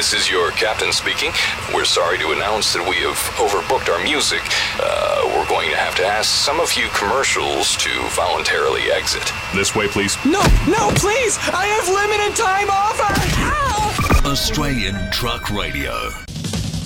This is your captain speaking. We're sorry to announce that we have overbooked our music. We're going to have to ask some of you commercials to voluntarily exit. This way, please. No, please! I have limited time offer! Ow! Australian Truck Radio.